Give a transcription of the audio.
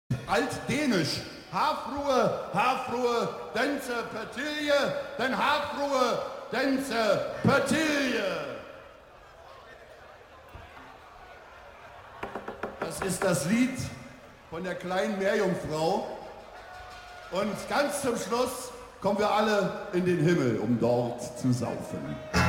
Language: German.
Altdänisch. Hafruhe, Dänze, Pertilje, den Hafruhe, Dänze, Pertilje. Das ist das Lied von der kleinen Meerjungfrau. Und ganz zum Schluss kommen wir alle in den Himmel, um dort zu saufen.